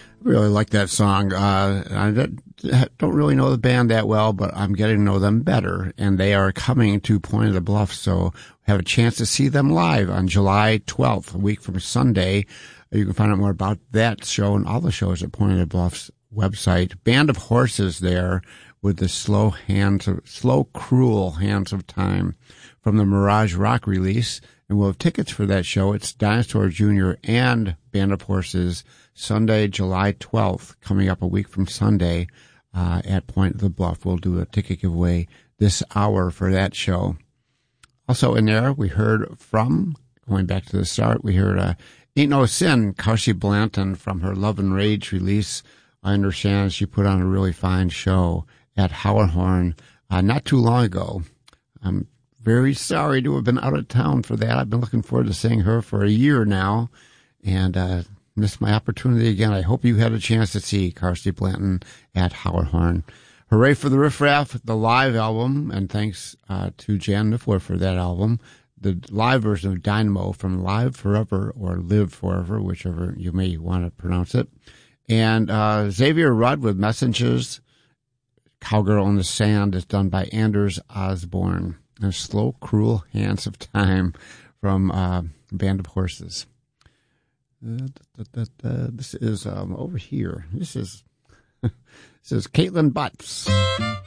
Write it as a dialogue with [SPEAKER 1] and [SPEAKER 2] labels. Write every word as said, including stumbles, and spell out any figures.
[SPEAKER 1] Really like that song. Uh, I don't really know the band that well, but I'm getting to know them better. And they are coming to Point of the Bluff, so have a chance to see them live on July twelfth, a week from Sunday. You can find out more about that show and all the shows at Point of the Bluff's website. Band of Horses there with the slow hands of, slow, cruel hands of time from the Mirage Rock release. And we'll have tickets for that show. It's Dinosaur Junior and Band of Horses, Sunday, July twelfth, coming up a week from Sunday uh, at Point of the Bluff. We'll do a ticket giveaway this hour for that show. Also in there, we heard from, going back to the start, we heard uh, Ain't No Sin, Kelsey Blanton from her Love and Rage release. I understand she put on a really fine show at Howard uh, not too long ago. I'm very sorry to have been out of town for that. I've been looking forward to seeing her for a year now and uh, missed my opportunity again. I hope you had a chance to see Kelsey Blanton at Howard Horn. Hooray for the Riff Raff, the live album, and thanks uh, to Jan Niffler for that album. The live version of Dynamo from Live Forever or Live Forever, whichever you may want to pronounce it. And uh, Xavier Rudd with Messengers. Cowgirl in the Sand is done by Anders Osborne. And Slow, Cruel Hands of Time from uh, Band of Horses. Uh, da, da, da, da. This is um, over here. This is this is Caitlin Butts.